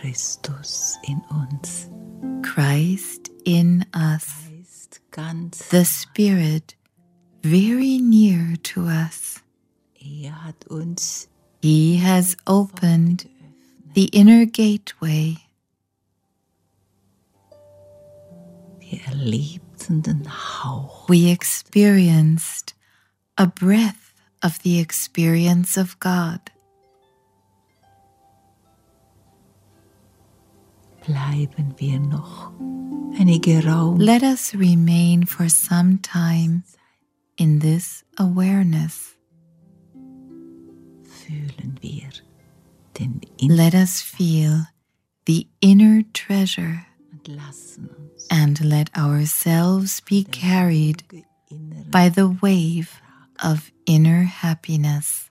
Christus in uns. Christ in us, Geist ganz. the Spirit very near to us. Hat uns He has opened the inner gateway. Wir erlebten den Hauch. We experienced a breath of the experience of God. Bleiben wir noch einige Raum. Let us remain for some time in this awareness. Fühlen wir den Let us feel the inner treasure und lassen uns and let ourselves be carried by the wave of inner happiness.